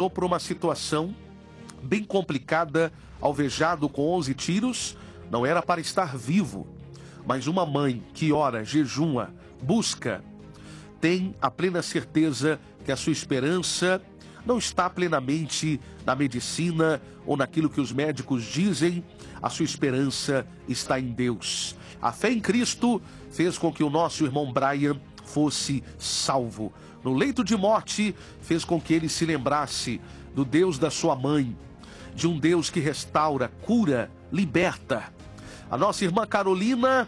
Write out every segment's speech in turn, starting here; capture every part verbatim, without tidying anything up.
passou por uma situação bem complicada, alvejado com onze tiros. Não era para estar vivo, mas uma mãe que ora, jejuma, busca, tem a plena certeza que a sua esperança não está plenamente na medicina ou naquilo que os médicos dizem. A sua esperança está em Deus. A fé em Cristo fez com que o nosso irmão Brian fosse salvo. No leito de morte, fez com que ele se lembrasse do Deus da sua mãe, de um Deus que restaura, cura, liberta. A nossa irmã Carolina,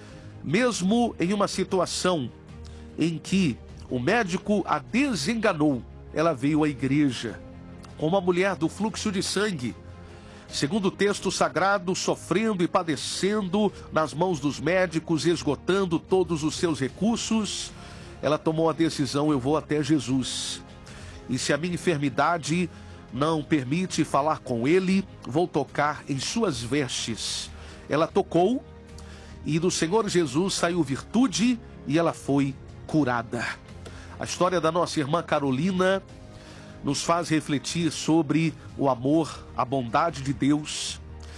mesmo em uma situação em que o médico a desenganou, ela veio à igreja como uma mulher do fluxo de sangue, segundo o texto sagrado, sofrendo e padecendo nas mãos dos médicos, esgotando todos os seus recursos. Ela tomou a decisão: eu vou até Jesus, e se a minha enfermidade não permite falar com ele, vou tocar em suas vestes. Ela tocou, e do Senhor Jesus saiu virtude, e ela foi curada. A história da nossa irmã Carolina nos faz refletir sobre o amor, a bondade de Deus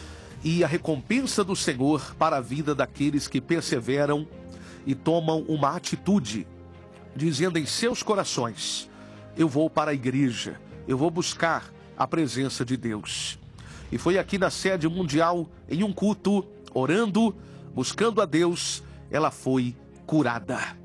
e a recompensa do Senhor para a vida daqueles que perseveram e tomam uma atitude, dizendo em seus corações: eu vou para a igreja, eu vou buscar a presença de Deus. E foi aqui na sede mundial, em um culto, orando, buscando a Deus, ela foi curada.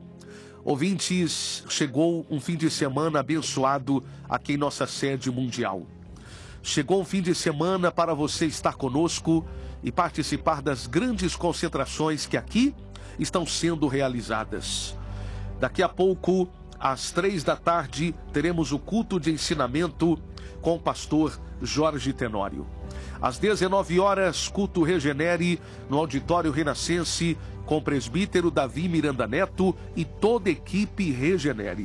Ouvintes, chegou um fim de semana abençoado aqui em nossa sede mundial. Chegou um fim de semana para você estar conosco e participar das grandes concentrações que aqui estão sendo realizadas. Daqui a pouco, às três da tarde, teremos o culto de ensinamento com o pastor Jorge Tenório. Às dezenove horas, culto Regenere no Auditório Renascense com o presbítero Davi Miranda Neto e toda a equipe Regenere.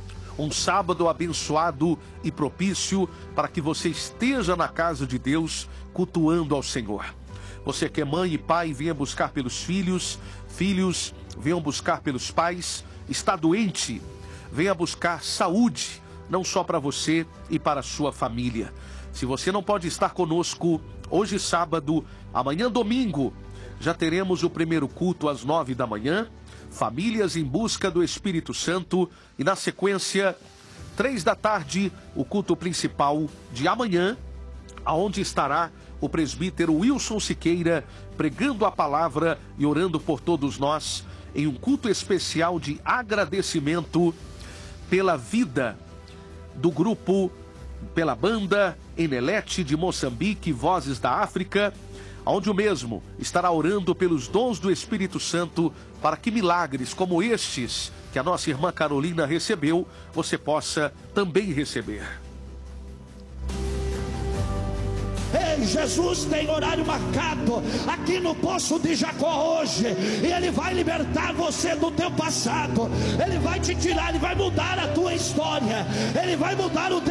Um sábado abençoado e propício para que você esteja na casa de Deus cultuando ao Senhor. Você que é mãe e pai, venha buscar pelos filhos. Filhos, venham buscar pelos pais. Está doente, venha buscar saúde, não só para você e para a sua família. Se você não pode estar conosco hoje sábado, amanhã domingo, já teremos o primeiro culto às nove da manhã, Famílias em Busca do Espírito Santo, e na sequência, três da tarde, o culto principal de amanhã, aonde estará o presbítero Wilson Siqueira pregando a palavra e orando por todos nós em um culto especial de agradecimento pela vida do grupo, pela banda Enelete de Moçambique, Vozes da África, onde o mesmo estará orando pelos dons do Espírito Santo para que milagres como estes que a nossa irmã Carolina recebeu, você possa também receber. Ei, Jesus tem horário marcado aqui no Poço de Jacó hoje, e Ele vai libertar você do teu passado, Ele vai te tirar, Ele vai mudar a tua história, Ele vai mudar o teu